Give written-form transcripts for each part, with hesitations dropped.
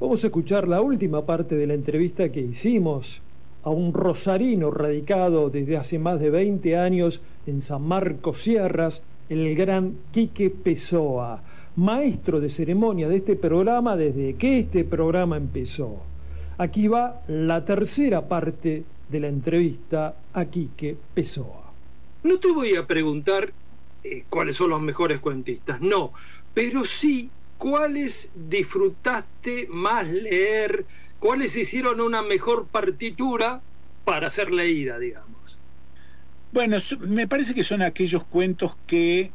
Vamos a escuchar la última parte de la entrevista que hicimos a un rosarino radicado desde hace más de 20 años en San Marcos Sierras, el gran Quique Pessoa, maestro de ceremonia de este programa desde que este programa empezó. Aquí va la tercera parte de la entrevista a Quique Pessoa. No te voy a preguntar cuáles son los mejores cuentistas, no, pero sí cuáles disfrutaste más leer, cuáles hicieron una mejor partitura para ser leída, digamos. Bueno, me parece que son aquellos cuentos que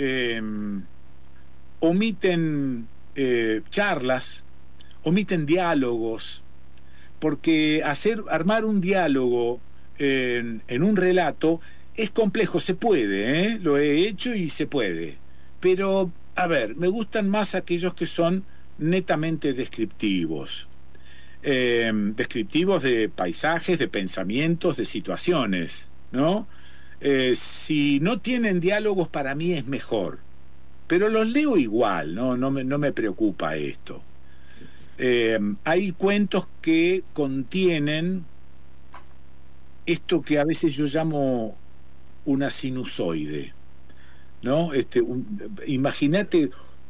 omiten charlas, omiten diálogos, porque armar un diálogo en un relato es complejo, se puede, ¿eh? Lo he hecho y se puede. Pero, a ver, me gustan más aquellos que son netamente descriptivos. Descriptivos de paisajes, de pensamientos, de situaciones, ¿no? Si no tienen diálogos, para mí es mejor. Pero los leo igual, ¿no? No me preocupa esto. Hay cuentos que contienen esto que a veces yo llamo una sinusoide, ¿no? Imagínate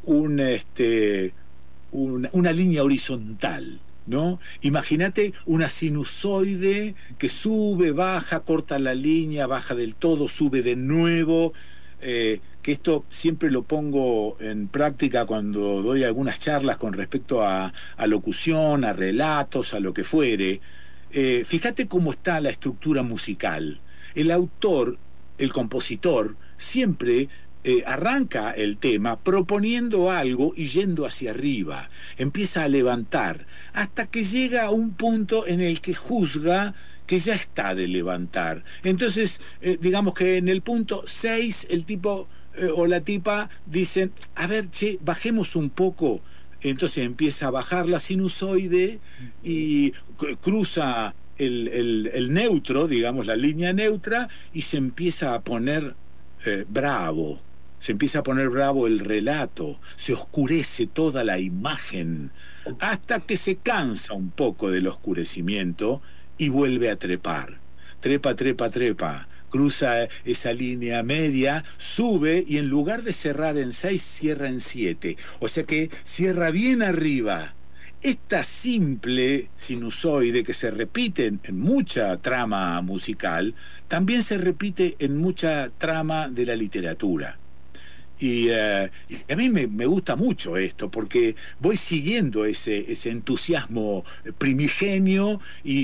una línea horizontal, ¿no? Imagínate una sinusoide que sube, baja, corta la línea, baja del todo, sube de nuevo. Que esto siempre lo pongo en práctica cuando doy algunas charlas con respecto a locución, a relatos, a lo que fuere. Fíjate cómo está la estructura musical. El autor, el compositor, siempre arranca el tema proponiendo algo y yendo hacia arriba, empieza a levantar, hasta que llega a un punto en el que juzga que ya está de levantar. Entonces, digamos que en el punto 6 el tipo o la tipa dicen, a ver, che, bajemos un poco. Entonces empieza a bajar la sinusoide y cruza el neutro, digamos, la línea neutra, y se empieza a poner bravo. Se empieza a poner bravo el relato, se oscurece toda la imagen, hasta que se cansa un poco del oscurecimiento y vuelve a trepar. Trepa, trepa, trepa, cruza esa línea media, sube y en lugar de cerrar en 6, cierra en 7. O sea que cierra bien arriba. Esta simple sinusoide que se repite en mucha trama musical, también se repite en mucha trama de la literatura. Y a mí me gusta mucho esto, porque voy siguiendo ese entusiasmo primigenio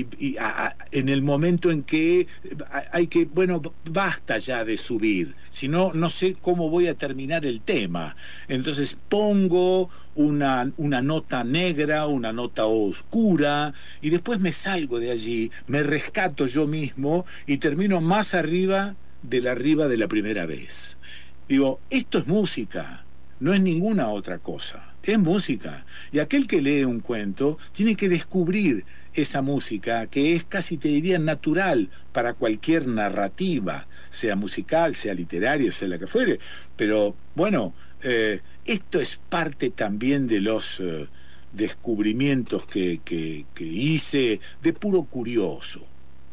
en el momento en que hay que, bueno, basta ya de subir, si no, no sé cómo voy a terminar el tema. Entonces pongo una nota negra, una nota oscura, y después me salgo de allí, me rescato yo mismo y termino más arriba de la primera vez. Digo, esto es música, no es ninguna otra cosa, es música. Y aquel que lee un cuento tiene que descubrir esa música que es casi, te diría, natural para cualquier narrativa, sea musical, sea literaria, sea la que fuere. Pero bueno, esto es parte también de los descubrimientos que hice de puro curioso,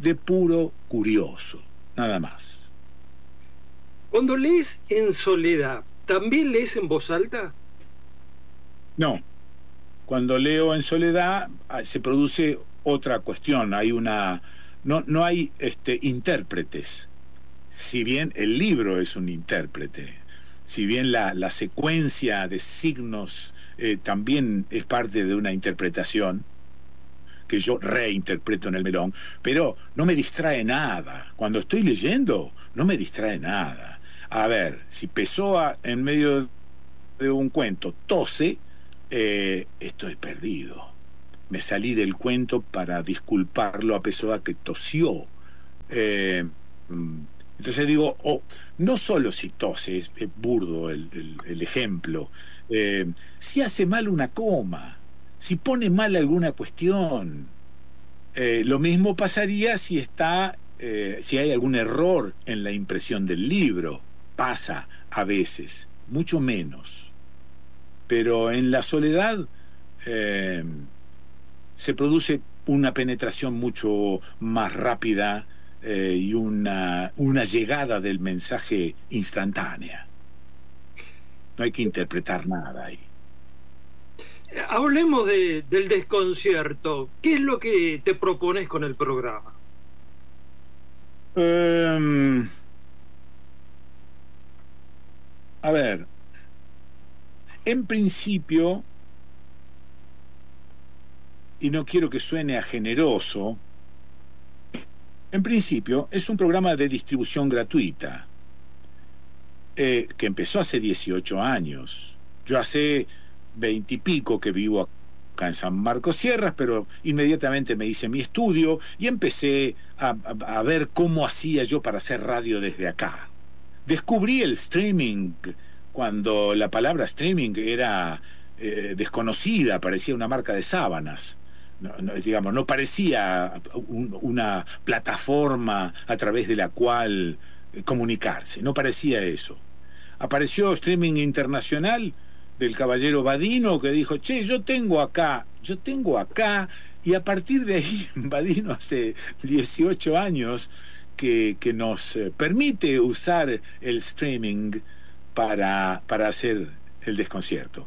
nada más. Cuando lees en soledad, ¿también lees en voz alta? No, cuando leo en soledad se produce otra cuestión, no hay intérpretes, si bien el libro es un intérprete, si bien la secuencia de signos también es parte de una interpretación que yo reinterpreto en el melón, pero no me distrae nada. Cuando estoy leyendo, no me distrae nada. A ver, si Pessoa en medio de un cuento tose, estoy perdido. Me salí del cuento para disculparlo a Pessoa que tosió. Entonces digo, no solo si tose, es burdo el ejemplo, si hace mal una coma, si pone mal alguna cuestión. Lo mismo pasaría si hay algún error en la impresión del libro. Pasa a veces, mucho menos. Pero en la soledad se produce una penetración mucho más rápida y una llegada del mensaje instantánea. No hay que interpretar nada ahí. Hablemos del desconcierto. ¿Qué es lo que te propones con el programa? A ver, en principio, y no quiero que suene a generoso, en principio es un programa de distribución gratuita, que empezó hace 18 años. Yo hace 20 y pico que vivo acá en San Marcos Sierras, pero inmediatamente me hice mi estudio y empecé a ver cómo hacía yo para hacer radio desde acá. Descubrí el streaming cuando la palabra streaming era desconocida, parecía una marca de sábanas. Digamos, no parecía una plataforma a través de la cual comunicarse, no parecía eso. Apareció Streaming Internacional del caballero Badino, que dijo, che, yo tengo acá, y a partir de ahí, Badino hace 18 años que nos permite usar el streaming para hacer el desconcierto.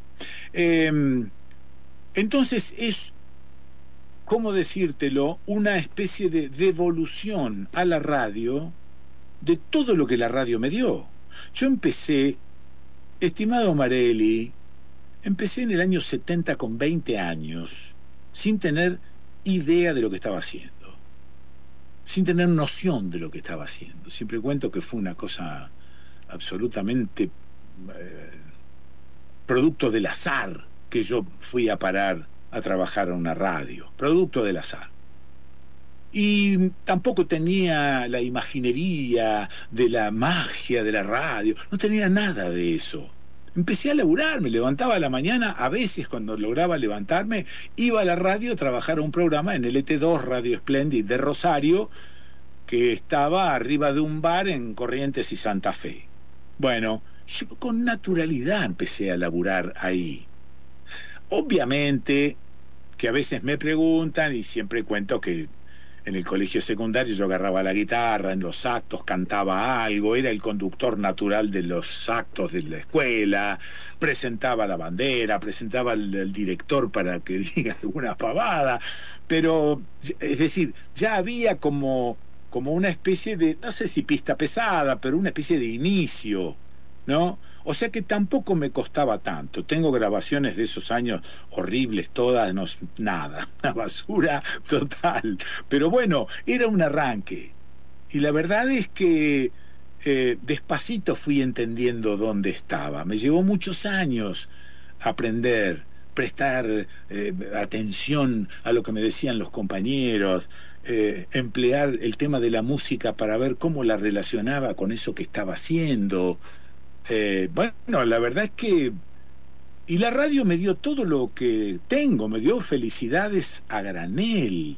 Entonces es, ¿cómo decírtelo?, una especie de devolución a la radio de todo lo que la radio me dio. Yo empecé, estimado Marelli, empecé en el año 70 con 20 años, sin tener idea de lo que estaba haciendo, sin tener noción de lo que estaba haciendo. Siempre cuento que fue una cosa absolutamente producto del azar que yo fui a parar a trabajar en una radio, producto del azar. Y tampoco tenía la imaginería de la magia de la radio, no tenía nada de eso. Empecé a laburar, me levantaba a la mañana, a veces cuando lograba levantarme, iba a la radio a trabajar a un programa en el ET2 Radio Splendid de Rosario, que estaba arriba de un bar en Corrientes y Santa Fe. Bueno, yo con naturalidad empecé a laburar ahí. Obviamente que a veces me preguntan, y siempre cuento que en el colegio secundario yo agarraba la guitarra, en los actos cantaba algo, era el conductor natural de los actos de la escuela, presentaba la bandera, presentaba al director para que diga alguna pavada, pero, es decir, ya había como una especie de, no sé si pista pesada, pero una especie de inicio, ¿no? O sea que tampoco me costaba tanto. Tengo grabaciones de esos años horribles, todas, no, nada, una basura total. Pero bueno, era un arranque. Y la verdad es que despacito fui entendiendo dónde estaba. Me llevó muchos años aprender, prestar atención a lo que me decían los compañeros, emplear el tema de la música para ver cómo la relacionaba con eso que estaba haciendo. Bueno, la verdad es que... Y la radio me dio todo lo que tengo, me dio felicidades a granel.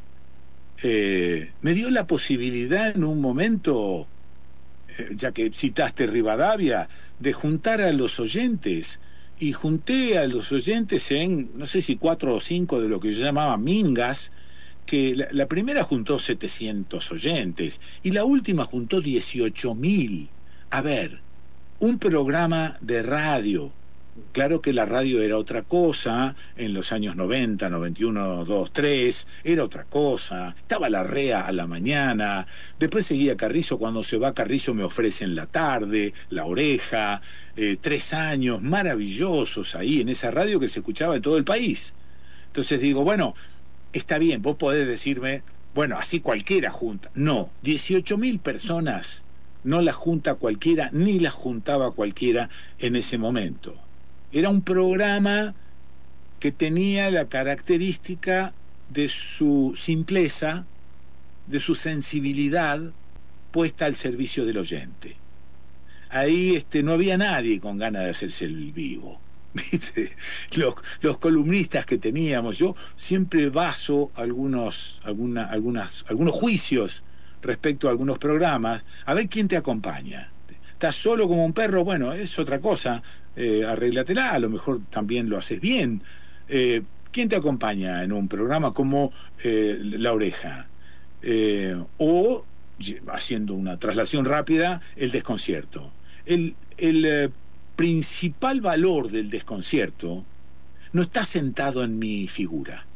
Me dio la posibilidad en un momento, ya que citaste Rivadavia, de juntar a los oyentes. Y junté a los oyentes en, no sé si 4 o 5 de lo que yo llamaba mingas, que la primera juntó 700 oyentes y la última juntó 18.000. A ver, un programa de radio. Claro que la radio era otra cosa, en los años 90, 91, 2, 3, era otra cosa. Estaba la REA a la mañana, después seguía Carrizo, cuando se va Carrizo me ofrecen la tarde, La Oreja, 3 años maravillosos ahí en esa radio que se escuchaba en todo el país. Entonces digo, bueno, está bien, vos podés decirme, bueno, así cualquiera junta. No, 18.000 personas no la junta cualquiera, ni la juntaba cualquiera en ese momento. Era un programa que tenía la característica de su simpleza, de su sensibilidad puesta al servicio del oyente. Ahí no había nadie con ganas de hacerse el vivo. ¿Viste? Los columnistas que teníamos, yo siempre baso algunos juicios respecto a algunos programas, a ver quién te acompaña. ¿Estás solo como un perro? Bueno, es otra cosa, arréglatela, a lo mejor también lo haces bien. ¿Quién te acompaña en un programa como La Oreja? O, haciendo una traslación rápida, El Desconcierto. El principal valor del desconcierto no está sentado en mi figura.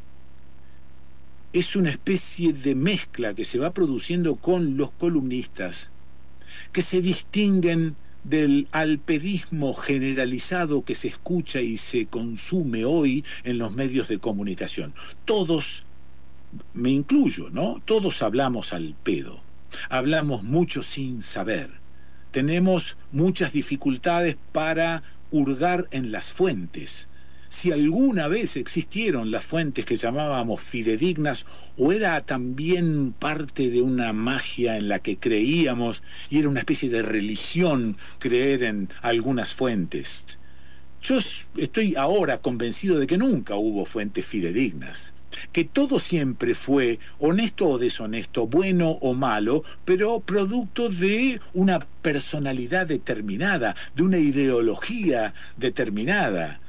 Es una especie de mezcla que se va produciendo con los columnistas, que se distinguen del alpedismo generalizado que se escucha y se consume hoy en los medios de comunicación. Todos, me incluyo, ¿no? Todos hablamos al pedo. Hablamos mucho sin saber. Tenemos muchas dificultades para hurgar en las fuentes. Si alguna vez existieron las fuentes que llamábamos fidedignas, o era también parte de una magia en la que creíamos y era una especie de religión creer en algunas fuentes. Yo estoy ahora convencido de que nunca hubo fuentes fidedignas, que todo siempre fue honesto o deshonesto, bueno o malo, pero producto de una personalidad determinada, de una ideología determinada.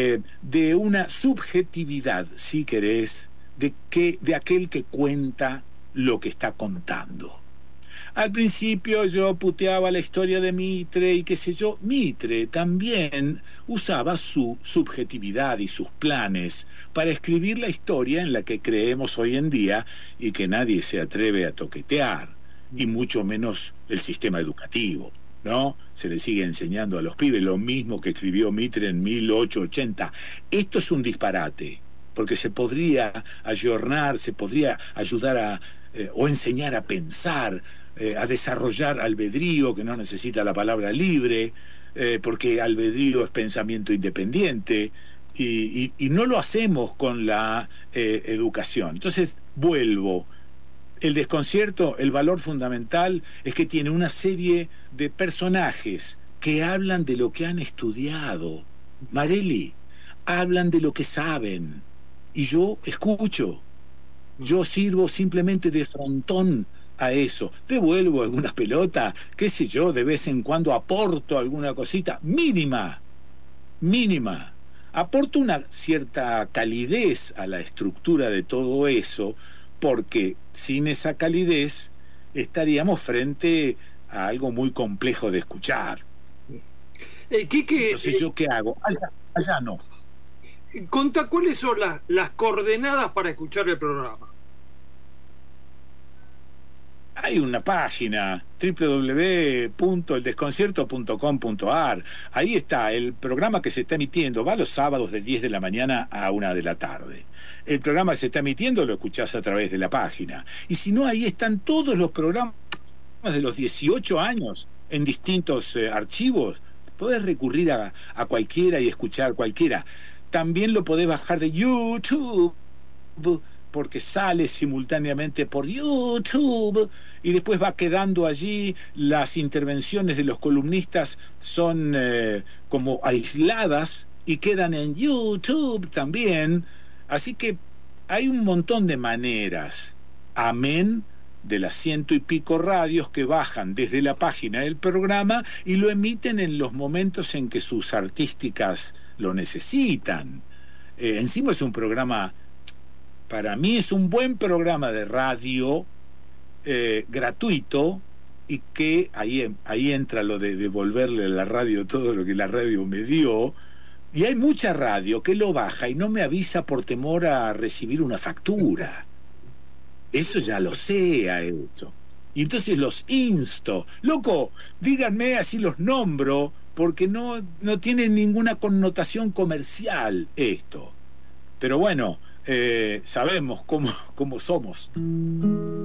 De una subjetividad, si querés, de aquel que cuenta lo que está contando. Al principio yo puteaba la historia de Mitre y qué sé yo. Mitre también usaba su subjetividad y sus planes para escribir la historia en la que creemos hoy en día y que nadie se atreve a toquetear, y mucho menos el sistema educativo, ¿no? Se le sigue enseñando a los pibes lo mismo que escribió Mitre en 1880. Esto es un disparate, porque se podría ayornar, se podría ayudar a o enseñar a pensar, a desarrollar albedrío, que no necesita la palabra libre, porque albedrío es pensamiento independiente, y no lo hacemos con la educación. Entonces, vuelvo. El Desconcierto, el valor fundamental es que tiene una serie de personajes que hablan de lo que han estudiado. Marelli, hablan de lo que saben. Y yo escucho. Yo sirvo simplemente de frontón a eso. Devuelvo alguna pelota, qué sé yo, de vez en cuando aporto alguna cosita mínima. Aporto una cierta calidez a la estructura de todo eso, porque sin esa calidez estaríamos frente a algo muy complejo de escuchar. Quique, entonces, ¿yo qué hago? Allá no. Conta, ¿cuáles son las coordenadas para escuchar el programa? Hay una página, www.eldesconcierto.com.ar. Ahí está el programa que se está emitiendo. Va los sábados de 10 de la mañana a 1 de la tarde. El programa que se está emitiendo lo escuchás a través de la página. Y si no, ahí están todos los programas de los 18 años en distintos archivos. Podés recurrir a cualquiera y escuchar cualquiera. También lo podés bajar de YouTube, porque sale simultáneamente por YouTube y después va quedando allí. Las intervenciones de los columnistas son como aisladas y quedan en YouTube también. Así que hay un montón de maneras, amén de las 100 y pico radios que bajan desde la página del programa y lo emiten en los momentos en que sus artísticas lo necesitan. Encima es un programa, para mí es un buen programa de radio, gratuito, y que ahí entra lo de devolverle a la radio todo lo que la radio me dio. Y hay mucha radio que lo baja y no me avisa por temor a recibir una factura. Eso ya lo sé a eso. Y entonces los insto. Loco, díganme, así los nombro, porque no tiene ninguna connotación comercial esto. Pero bueno, sabemos cómo somos.